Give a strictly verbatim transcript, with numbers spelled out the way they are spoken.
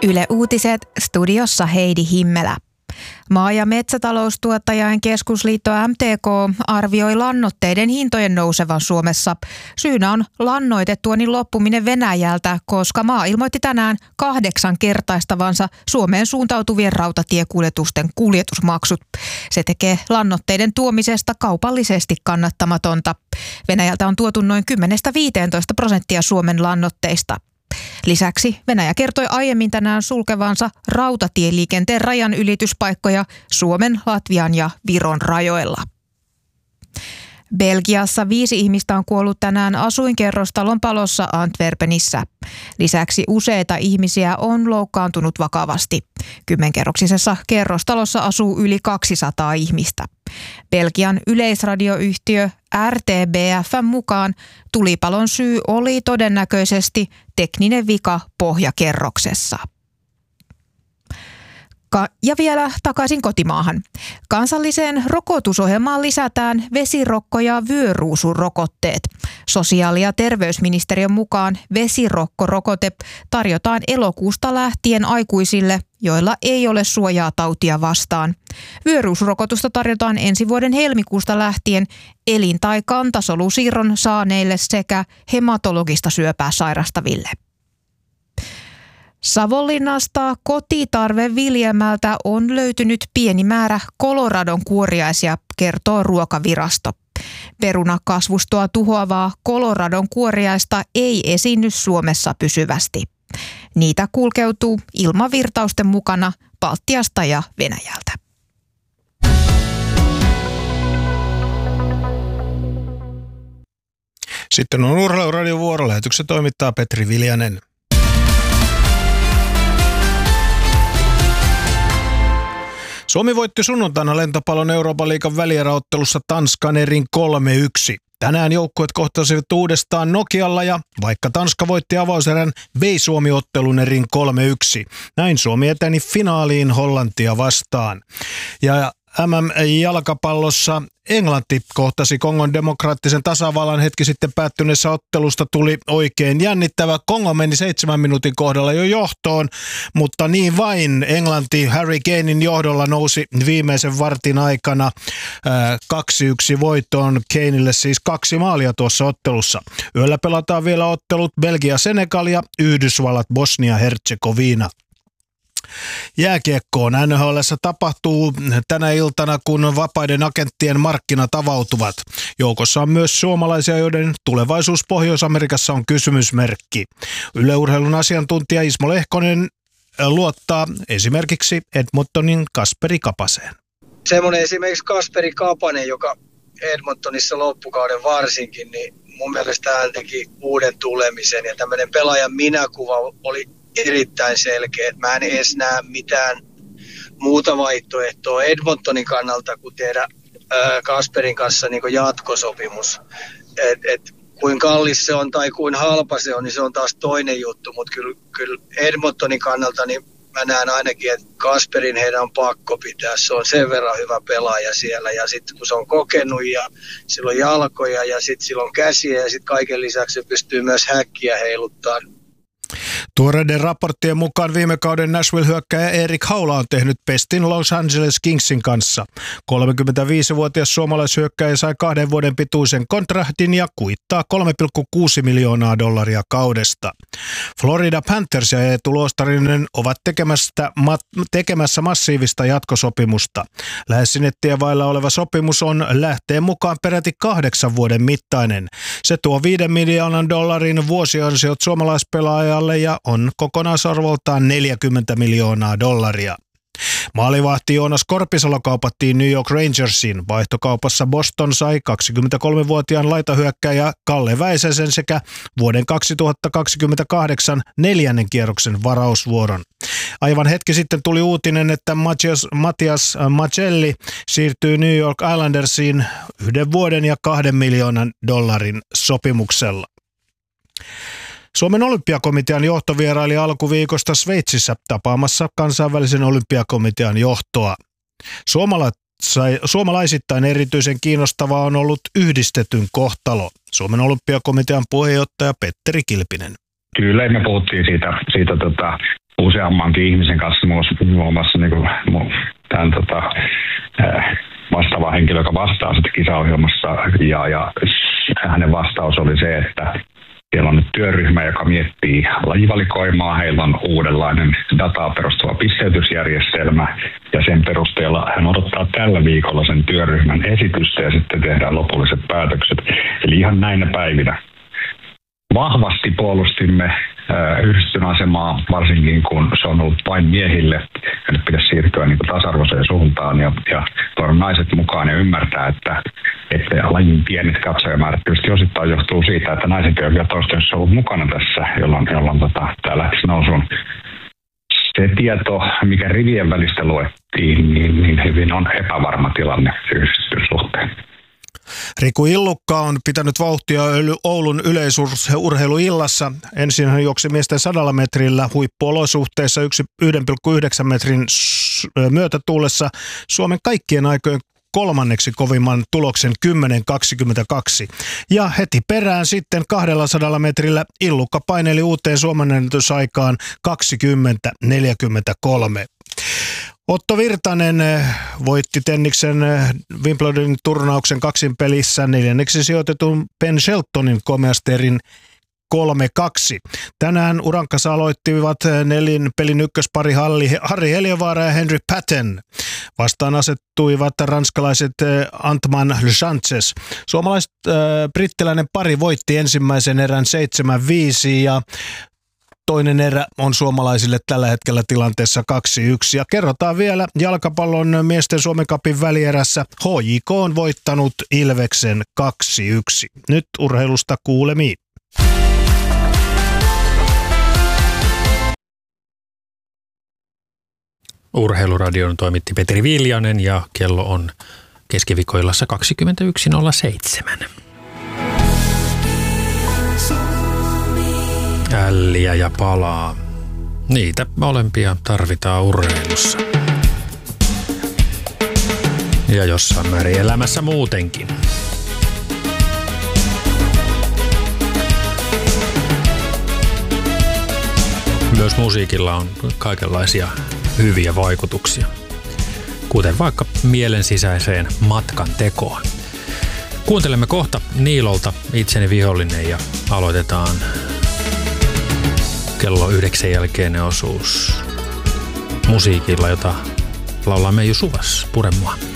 Yle Uutiset, studiossa Heidi Himmelä. Maa- ja metsätaloustuottajain keskusliitto M T K arvioi lannoitteiden hintojen nousevan Suomessa. Syynä on lannoitetuonnin loppuminen Venäjältä, koska maa ilmoitti tänään kahdeksan kertaistavansa Suomeen suuntautuvien rautatiekuljetusten kuljetusmaksut. Se tekee lannoitteiden tuomisesta kaupallisesti kannattamatonta. Venäjältä on tuotu noin kymmenestä viiteentoista prosenttia Suomen lannoitteista. Lisäksi Venäjä kertoi aiemmin tänään sulkevansa rautatieliikenteen rajan ylityspaikkoja Suomen, Latvian ja Viron rajoilla. Belgiassa viisi ihmistä on kuollut tänään asuinkerrostalon palossa Antwerpenissä. Lisäksi useita ihmisiä on loukkaantunut vakavasti. Kymmenkerroksisessa kerrostalossa asuu yli kaksisataa ihmistä. Belgian yleisradioyhtiö R T B F:n mukaan tulipalon syy oli todennäköisesti tekninen vika pohjakerroksessa. Ja vielä takaisin kotimaahan. Kansalliseen rokotusohjelmaan lisätään vesirokko- ja vyöruusurokotteet. Sosiaali- ja terveysministeriön mukaan vesirokko-rokote tarjotaan elokuusta lähtien aikuisille, joilla ei ole suojaa tautia vastaan. Vyöruusrokotusta tarjotaan ensi vuoden helmikuusta lähtien elin- tai kantasolusiirron saaneille sekä hematologista syöpää sairastaville. Savonlinnasta kotitarveviljelmältä on löytynyt pieni määrä Coloradon kuoriaisia, kertoo Ruokavirasto. Perunakasvustoa tuhoavaa Coloradon kuoriaista ei esiinny Suomessa pysyvästi. Niitä kulkeutuu ilmavirtausten mukana Baltiasta ja Venäjältä. Sitten on Urheiluradion vuorolähetyksen toimittaa Petri Viljanen. Suomi voitti sunnuntaina lentopallon Euroopan liigan välieräottelussa Tanskan erin kolme yksi. Tänään joukkueet kohtasivat uudestaan Nokialla ja vaikka Tanska voitti avauserän, vei Suomi ottelun erin kolme yksi. Näin Suomi eteni finaaliin Hollantia vastaan. Ja M M-jalkapallossa Englanti kohtasi Kongon demokraattisen tasavallan hetki sitten päättyneessä ottelusta tuli oikein jännittävä. Kongo meni seitsemän minuutin kohdalla jo johtoon, mutta niin vain Englanti Harry Kanen johdolla nousi viimeisen vartin aikana kaksi yksi voittoon. Kanelle siis kaksi maalia tuossa ottelussa. Yöllä pelataan vielä ottelut Belgia-Senegal ja Yhdysvallat Bosnia-Herzegovina. Jääkiekkoon N H L:ssä tapahtuu tänä iltana, kun vapaiden agenttien markkinat avautuvat. Joukossa on myös suomalaisia, joiden tulevaisuus Pohjois-Amerikassa on kysymysmerkki. Yle Urheilun asiantuntija Ismo Lehkonen luottaa esimerkiksi Edmontonin Kasperi Kapaseen. Semmoinen esimerkiksi Kasperi Kapanen, joka Edmontonissa loppukauden varsinkin, niin mun mielestä hän teki uuden tulemisen ja tämmöinen pelaajan minäkuva oli erittäin selkeä. Mä en edes näe mitään muuta vaihtoehtoa Edmontonin kannalta kuin tehdä ää, Kasperin kanssa niin kuin jatkosopimus. Et, et, kuin kallis se on tai kuin halpa se on, niin se on taas toinen juttu. Mutta kyllä, kyllä Edmontonin kannalta niin mä näen ainakin, että Kasperin heidän on pakko pitää. Se on sen verran hyvä pelaaja siellä. Ja sitten kun se on kokenut ja sillä on jalkoja ja sitten sillä on käsiä ja sitten kaiken lisäksi se pystyy myös häkkiä heiluttamaan. Tuoreiden raporttien mukaan viime kauden Nashville-hyökkääjä Erik Haula on tehnyt pestin Los Angeles Kingsin kanssa. kolmekymmentäviisivuotias suomalaishyökkääjä sai kahden vuoden pituisen kontraktin ja kuittaa kolme pilkku kuusi miljoonaa dollaria kaudesta. Florida Panthers ja Eetu Luostarinen ovat tekemässä massiivista jatkosopimusta. Lähes sinettiä vailla oleva sopimus on lähteen mukaan peräti kahdeksan vuoden mittainen. Se tuo viiden miljoonan dollarin vuosiansiot suomalaispelaajalle ja on kokonaisarvoltaan neljäkymmentä miljoonaa dollaria. Maalivahti Joonas Korpisalo kaupattiin New York Rangersin. Vaihtokaupassa Boston sai kaksikymmentäkolmevuotiaan laitahyökkääjä Kalle Väisäsen sekä vuoden kaksituhattakaksikymmentäkahdeksan neljännen kierroksen varausvuoron. Aivan hetki sitten tuli uutinen, että Matias, Matias Macelli siirtyy New York Islandersiin yhden vuoden ja kahden miljoonan dollarin sopimuksella. Suomen olympiakomitean johto vieraili alkuviikosta Sveitsissä tapaamassa kansainvälisen olympiakomitean johtoa. Suomalaisittain erityisen kiinnostavaa on ollut yhdistetyn kohtalo. Suomen olympiakomitean puheenjohtaja Petteri Kilpinen. Kyllä me puhuttiin siitä, siitä tota, useammankin ihmisen kanssa, muun muassa niin kuin, tämän tota, vastaava henkilö, joka vastaa sitten kisaohjelmassa, ja, ja hänen vastaus oli se, että siellä on nyt työryhmä, joka miettii lajivalikoimaa. Heillä on uudenlainen dataa perustuva pisteytysjärjestelmä, ja sen perusteella hän odottaa tällä viikolla sen työryhmän esitystä, ja sitten tehdään lopulliset päätökset. Eli ihan näinä päivinä vahvasti puolustimme yhdistyn asemaa, varsinkin kun se on ollut vain miehille. Ja nyt pitäisi siirtyä niin kuin tasa-arvoiseen suuntaan ja, ja tuoda naiset mukaan ja ymmärtää, että, että lajin pienet katsojamäärät tietysti osittain johtuu siitä, että naiset ei ole toistaiseksi ollut mukana tässä, jolloin, jolloin tota, tämä lähtisi nousuun. Se tieto, mikä rivien välistä luettiin, niin, niin hyvin on epävarma tilanne yhdistyn suhteen. Riku Illukka on pitänyt vauhtia Oulun yleisurheiluillassa. Ensin hän juoksi miesten sadalla metrillä huippuolosuhteissa yksi pilkku yhdeksän metrin myötätuulessa Suomen kaikkien aikojen kolmanneksi kovimman tuloksen kymmenen kaksikymmentäkaksi. Ja heti perään sitten kaksisataa metrillä Illukka paineli uuteen suomenennätysaikaan kaksikymmentä neljäkymmentäkolme. Otto Virtanen voitti tenniksen Wimbledonin turnauksen kaksinpelissä neljänneksi sijoitetun Ben Sheltonin komeasterin kolme kaksi. Tänään urankassa aloittivat nelin pelin ykköspari Harri Heliövaara ja Henry Patton. Vastaan asettuivat ranskalaiset Antman Lechances. Suomalaiset äh, brittiläinen pari voitti ensimmäisen erän seitsemän viisi ja toinen erä on suomalaisille tällä hetkellä tilanteessa kaksi yksi. Ja kerrotaan vielä jalkapallon miesten Suomen Cupin välierässä. H J K on voittanut Ilveksen kaksi yksi. Nyt urheilusta kuulemiin. Urheiluradion toimitti Petri Viljanen ja kello on keskiviikkoillassa kaksikymmentäyksi nolla seitsemän. Älliä ja palaa. Niitä molempia tarvitaan urheilussa. Ja jossain määrin elämässä muutenkin. Myös musiikilla on kaikenlaisia hyviä vaikutuksia, kuten vaikka mielen sisäiseen matkan tekoon. Kuuntelemme kohta Niilolta Itseni vihollinen ja aloitetaan kello yhdeksän jälkeinen osuus musiikilla, jota laulaa Meiju Suvas, Pure mua.